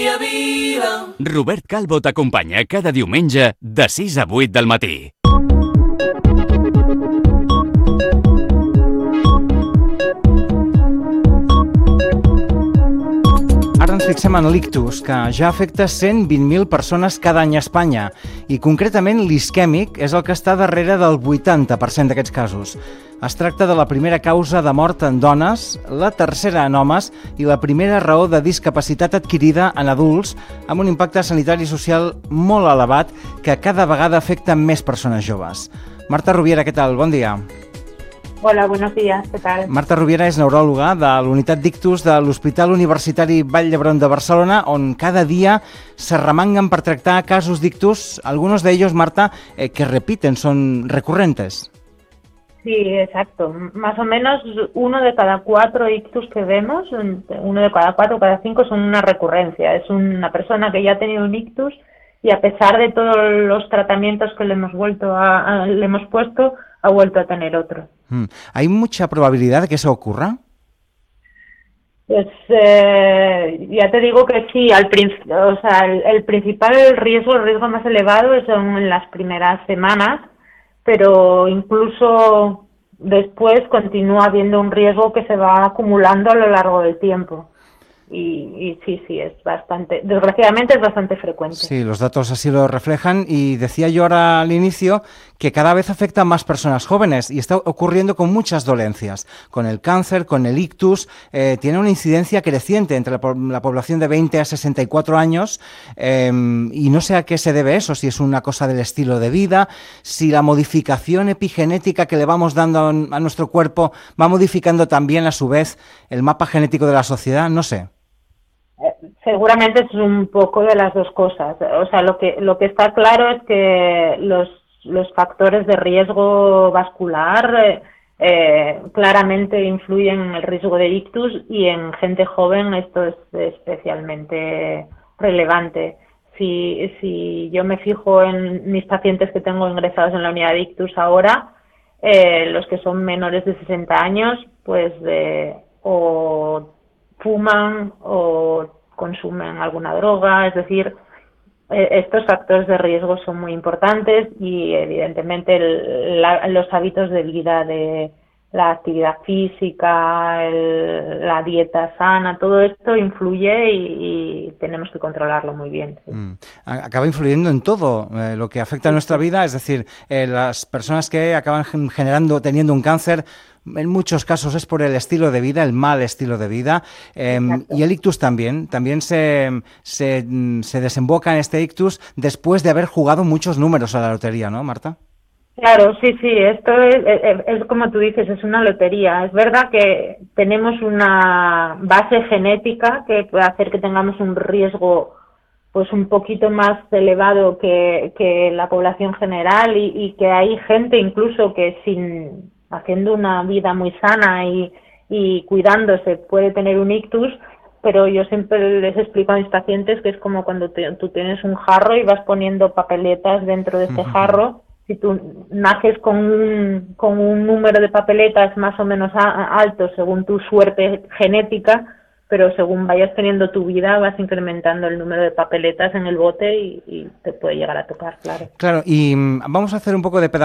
Via Viva. Robert Calvo t'acompanya cada diumenge de 6 a 8 del matí. Ara ens fixem en l'ictus, que ja afecta 120.000 persones cada any a Espanya, i concretament l'isquèmic és el que està darrere del 80% d'aquests casos. Es tracta de la primera causa de mort en dones, la tercera en homes i la primera raó de discapacitat adquirida en adults, amb un impacte sanitari i social molt elevat que cada vegada afecta més persones joves. Marta Rubiera, què tal? Bon dia. Hola, buenos días, ¿qué tal? Marta Rubiera és neuròloga de l'unitat d'ictus de l'Hospital Universitari Vall d'Hebron de Barcelona, on cada dia se remanguen per tractar casos d'ictus, algunos de ellos, Marta, que repiten, son recurrentes. Sí, exacto. Más o menos 1 de cada 4 ictus que vemos, 1 de cada 4 o cada 5 son una recurrencia. Es una persona que ya ha tenido un ictus y a pesar de todos los tratamientos que le hemos puesto, ha vuelto a tener otro. ¿Hay mucha probabilidad de que eso ocurra? Pues ya te digo que sí, el principal riesgo, el riesgo más elevado son en las primeras semanas, pero incluso después continúa habiendo un riesgo que se va acumulando a lo largo del tiempo. Y sí, desgraciadamente es bastante frecuente. Sí, los datos así lo reflejan y decía yo ahora al inicio que cada vez afecta a más personas jóvenes y está ocurriendo con muchas dolencias, con el cáncer, con el ictus, tiene una incidencia creciente entre la población de 20 a 64 años y no sé a qué se debe eso, si es una cosa del estilo de vida, si la modificación epigenética que le vamos dando a nuestro cuerpo va modificando también a su vez el mapa genético de la sociedad, no sé. Seguramente es un poco de las dos cosas. O sea, lo que está claro es que los factores de riesgo vascular claramente influyen en el riesgo de ictus y en gente joven esto es especialmente relevante. Si yo me fijo en mis pacientes que tengo ingresados en la unidad de ictus ahora, los que son menores de 60 años, pues o fuman o consumen alguna droga, es decir, estos factores de riesgo son muy importantes y evidentemente los hábitos de vida, de la actividad física, la dieta sana, todo esto influye y tenemos que controlarlo muy bien. Sí. Acaba influyendo en todo lo que afecta a nuestra vida, es decir, las personas que acaban teniendo un cáncer, en muchos casos es por el estilo de vida, el mal estilo de vida, y el ictus también se desemboca en este ictus después de haber jugado muchos números a la lotería, ¿no, Marta? Claro, sí, esto es como tú dices, es una lotería. Es verdad que tenemos una base genética que puede hacer que tengamos un riesgo pues un poquito más elevado que la población general y que hay gente incluso que haciendo una vida muy sana y cuidándose puede tener un ictus, pero yo siempre les explico a mis pacientes que es como cuando tú tienes un jarro y vas poniendo papeletas dentro de este jarro. Si tú naces con un número de papeletas más o menos alto según tu suerte genética, pero según vayas teniendo tu vida vas incrementando el número de papeletas en el bote y te puede llegar a tocar, claro. Claro, y vamos a hacer un poco de pedagogía.